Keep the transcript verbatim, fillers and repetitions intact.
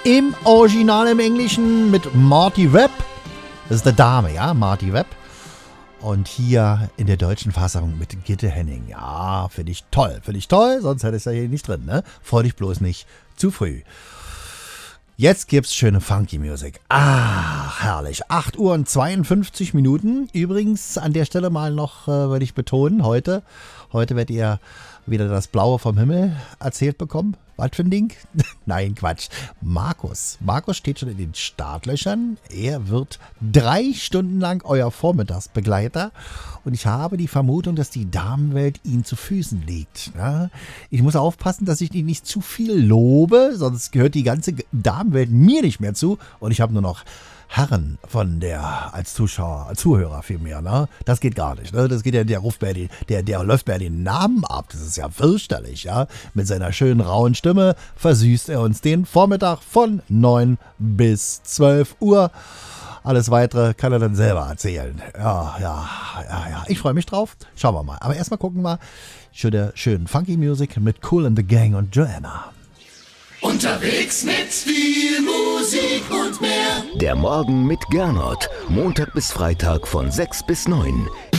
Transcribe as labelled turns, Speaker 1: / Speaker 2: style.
Speaker 1: im Original im Englischen mit Marty Webb. Das ist eine Dame, ja, Marty Webb. Und hier in der deutschen Fassung mit Gitte Henning. Ja, finde ich toll, finde ich toll, sonst hätte ich es ja hier nicht drin, ne? Freu dich bloß nicht zu früh. Jetzt gibt's schöne Funky Music. Ah, herrlich. acht Uhr und zweiundfünfzig Minuten. Übrigens an der Stelle mal noch, äh, würde ich betonen, heute, heute werdet ihr wieder das Blaue vom Himmel erzählt bekommen. Was für ein Ding? Nein, Quatsch. Markus. Markus steht schon in den Startlöchern. Er wird drei Stunden lang euer Vormittagsbegleiter. Und ich habe die Vermutung, dass die Damenwelt ihm zu Füßen liegt. Ja? Ich muss aufpassen, dass ich ihn nicht zu viel lobe, sonst gehört die ganze Damenwelt mir nicht mehr zu. Und ich habe nur noch Herren von der, als Zuschauer, als Zuhörer vielmehr, ne? Das geht gar nicht, ne? Das geht ja, der ruft mir den, der, der läuft mir den Namen ab. Das ist ja fürchterlich, ja? Mit seiner schönen, rauen Stimme versüßt er uns den Vormittag von neun bis zwölf Uhr. Alles Weitere kann er dann selber erzählen. Ja, ja, ja, ja. Ich freue mich drauf. Schauen wir mal. Aber erstmal gucken wir schöne, schön Funky Music mit Kool and the Gang und Joanna.
Speaker 2: Unterwegs mit viel Musik und mehr.
Speaker 3: Der Morgen mit Gernot. Montag bis Freitag von sechs bis neun.